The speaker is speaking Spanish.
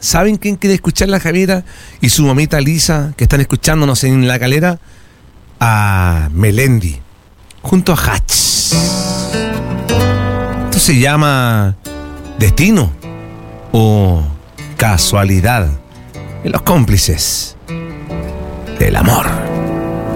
¿Saben quién quiere escuchar la Javiera y su mamita Lisa, que están escuchándonos en La Calera? A Melendi, junto a Hatch. Esto se llama Destino o Casualidad en Los Cómplices del Amor.